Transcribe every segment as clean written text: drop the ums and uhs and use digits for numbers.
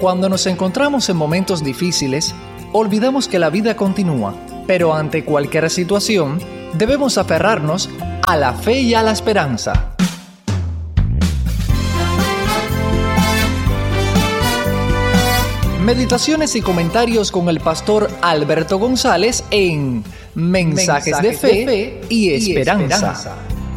Cuando nos encontramos en momentos difíciles, olvidamos que la vida continúa, pero ante cualquier situación, debemos aferrarnos a la fe y a la esperanza. Meditaciones y comentarios con el pastor Alberto González en Mensajes de Fe y Esperanza.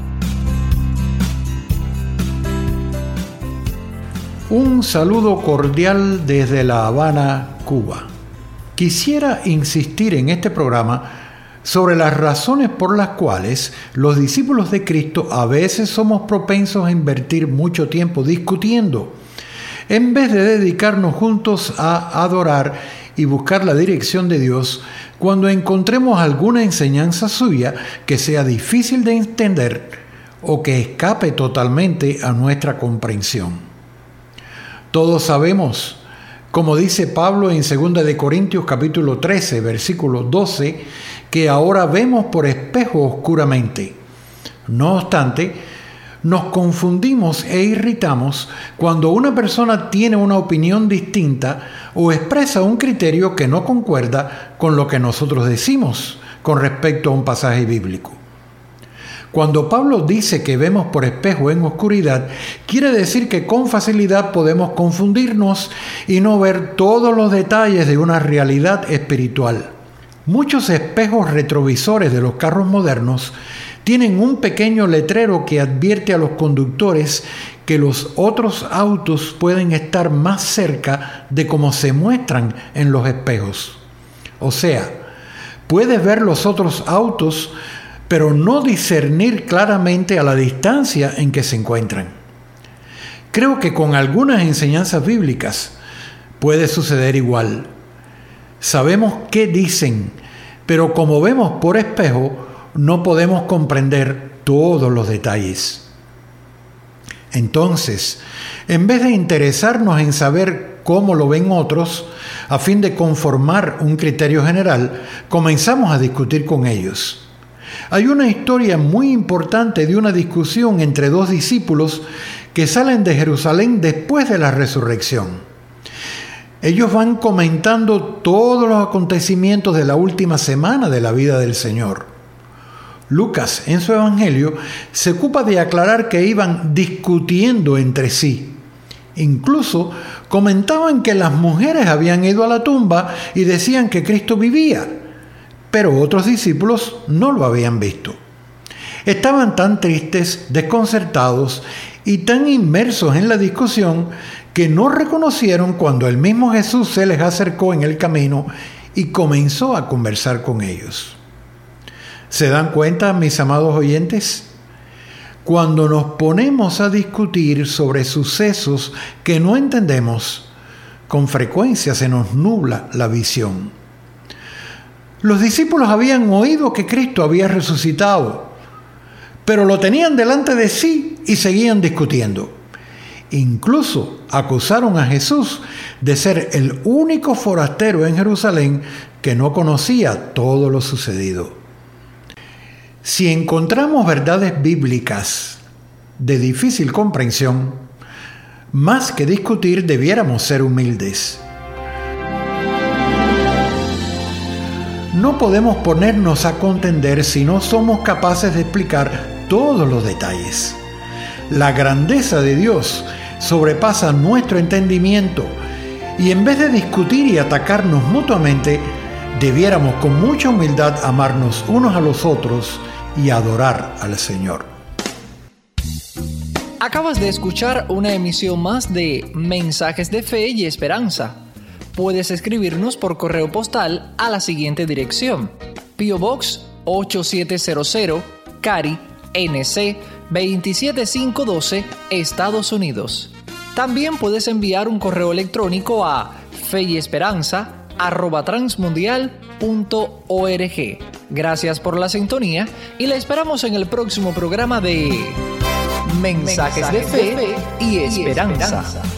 Un saludo cordial desde La Habana, Cuba. Quisiera insistir en este programa sobre las razones por las cuales los discípulos de Cristo a veces somos propensos a invertir mucho tiempo discutiendo, en vez de dedicarnos juntos a adorar y buscar la dirección de Dios cuando encontremos alguna enseñanza suya que sea difícil de entender o que escape totalmente a nuestra comprensión. Todos sabemos, como dice Pablo en 2 de Corintios capítulo 13, versículo 12, que ahora vemos por espejo oscuramente. No obstante, nos confundimos e irritamos cuando una persona tiene una opinión distinta o expresa un criterio que no concuerda con lo que nosotros decimos con respecto a un pasaje bíblico. Cuando Pablo dice que vemos por espejo en oscuridad, quiere decir que con facilidad podemos confundirnos y no ver todos los detalles de una realidad espiritual. Muchos espejos retrovisores de los carros modernos tienen un pequeño letrero que advierte a los conductores que los otros autos pueden estar más cerca de cómo se muestran en los espejos. O sea, puedes ver los otros autos, pero no discernir claramente a la distancia en que se encuentran. Creo que con algunas enseñanzas bíblicas puede suceder igual. Sabemos qué dicen, pero como vemos por espejo, no podemos comprender todos los detalles. Entonces, en vez de interesarnos en saber cómo lo ven otros, a fin de conformar un criterio general, comenzamos a discutir con ellos. Hay una historia muy importante de una discusión entre dos discípulos que salen de Jerusalén después de la resurrección. Ellos van comentando todos los acontecimientos de la última semana de la vida del Señor. Lucas, en su evangelio, se ocupa de aclarar que iban discutiendo entre sí. Incluso comentaban que las mujeres habían ido a la tumba y decían que Cristo vivía, pero otros discípulos no lo habían visto. Estaban tan tristes, desconcertados y tan inmersos en la discusión que no reconocieron cuando el mismo Jesús se les acercó en el camino y comenzó a conversar con ellos. ¿Se dan cuenta, mis amados oyentes? Cuando nos ponemos a discutir sobre sucesos que no entendemos, con frecuencia se nos nubla la visión. Los discípulos habían oído que Cristo había resucitado, pero lo tenían delante de sí y seguían discutiendo. Incluso acusaron a Jesús de ser el único forastero en Jerusalén que no conocía todo lo sucedido. Si encontramos verdades bíblicas de difícil comprensión, más que discutir debiéramos ser humildes. No podemos ponernos a contender si no somos capaces de explicar todos los detalles. La grandeza de Dios sobrepasa nuestro entendimiento y en vez de discutir y atacarnos mutuamente, debiéramos con mucha humildad amarnos unos a los otros y adorar al Señor. Acabas de escuchar una emisión más de Mensajes de Fe y Esperanza. Puedes escribirnos por correo postal a la siguiente dirección: P.O. Box 8700, Cary, NC 27512, Estados Unidos. También puedes enviar un correo electrónico a feyesperanza@transmundial.org. Gracias por la sintonía y la esperamos en el próximo programa de Mensajes de Fe y Esperanza.